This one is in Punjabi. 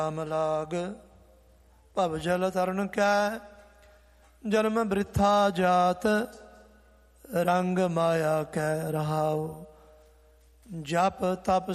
ਰਾਮ ਲਾਗ ਭਵ ਜਲ ਤਰਨ ਕੈ, ਜਨਮ ਬ੍ਰਿਥਾ ਜਾਤ ਰੰਗ ਮਾਇਆ ਕੈ ਰਹਾਉ। ਜਪ ਤਪ